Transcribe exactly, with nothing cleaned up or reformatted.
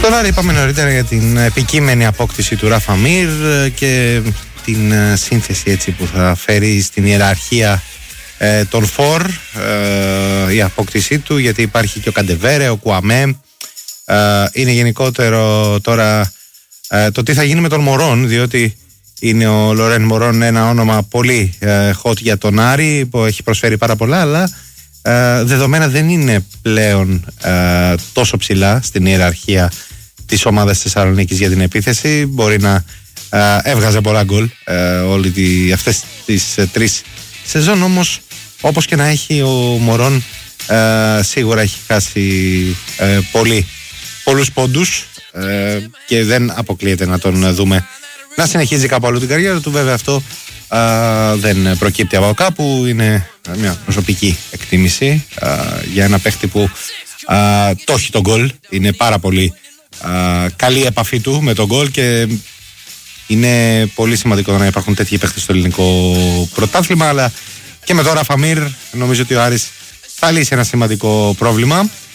Στον Άρη είπαμε νωρίτερα για την επικείμενη απόκτηση του Ράφα Μίρ και την σύνθεση έτσι που θα φέρει στην ιεραρχία ε, των φορ, ε, η απόκτησή του, γιατί υπάρχει και ο Καντεβέρε, ο Κουαμέ. ε, είναι γενικότερο τώρα ε, το τι θα γίνει με τον Μωρόν, διότι είναι ο Λορέν Μωρόν ένα όνομα πολύ ε, hot για τον Άρη που έχει προσφέρει πάρα πολλά, αλλά ε, δεδομένα δεν είναι πλέον ε, τόσο ψηλά στην ιεραρχία της ομάδας της Θεσσαλονίκης για την επίθεση. Μπορεί να ε, έβγαζε πολλά γκολ ε, όλη τη, αυτές τις ε, τρεις σεζόν, όμως όπως και να έχει ο Μωρόν ε, σίγουρα έχει χάσει ε, πολύ, πολλούς πόντους ε, και δεν αποκλείεται να τον δούμε να συνεχίζει κάπου αλλού την καριέρα του. Βέβαια αυτό α, δεν προκύπτει από κάπου, είναι μια προσωπική εκτίμηση α, για ένα παίχτη που α, το έχει τον γκολ, είναι πάρα πολύ α, καλή επαφή του με τον γκολ και είναι πολύ σημαντικό να υπάρχουν τέτοιοι παίχτες στο ελληνικό πρωτάθλημα, αλλά και με τώρα Ράφα Μίρ νομίζω ότι ο Άρης θα λύσει ένα σημαντικό πρόβλημα.